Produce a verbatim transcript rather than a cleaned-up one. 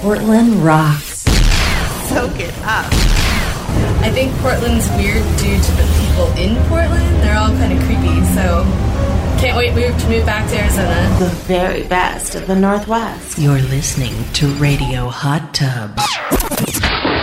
Portland rocks. Soak it up. I think Portland's weird due to the people in Portland. They're all kind of creepy, so can't wait move to move back to Arizona. The very best of the Northwest. You're listening to Radio Hot Tub.